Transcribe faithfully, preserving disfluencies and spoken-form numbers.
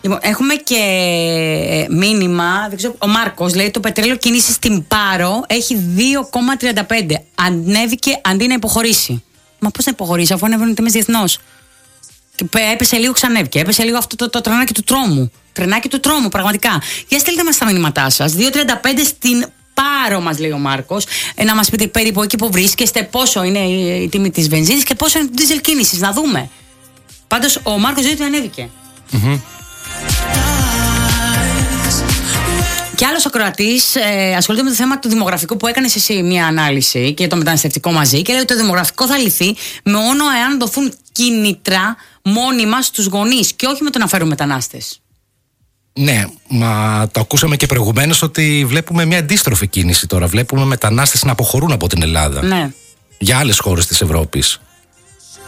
Λοιπόν, έχουμε και μήνυμα. Δεν ξέρω, ο Μάρκος λέει: το πετρέλαιο κίνηση στην Πάρο έχει δύο κόμμα τριάντα πέντε. Ανέβηκε αντί να υποχωρήσει. Μα πώς να υποχωρήσει, αφού ανέβαινε οι τιμές διεθνώς. Και έπεσε λίγο, ξανέβηκε. Έπεσε λίγο αυτό το, το τρενάκι του τρόμου. Τρενάκι του τρόμου, πραγματικά. Για στείλτε μας τα μηνύματά σας. δύο τριάντα πέντε στην Πάρο, μας λέει ο Μάρκος. Ε, να μας πείτε περίπου εκεί που βρίσκεστε, πόσο είναι η, η τιμή της βενζίνης και πόσο είναι το δίζελ κίνησης. Να δούμε. Πάντως ο Μάρκος λέει ότι ανέβηκε. Mm-hmm. Και άλλος ακροατής ε, ασχολείται με το θέμα του δημογραφικού που έκανες εσύ μια ανάλυση και το μεταναστευτικό μαζί και λέει ότι το δημογραφικό θα λυθεί μόνο εάν δοθούν κίνητρα μόνιμα στους γονείς και όχι με το να φέρουν μετανάστες. Ναι, μα το ακούσαμε και προηγουμένως ότι βλέπουμε μια αντίστροφη κίνηση τώρα. Βλέπουμε μετανάστες να αποχωρούν από την Ελλάδα. Ναι. Για άλλες χώρες της Ευρώπης.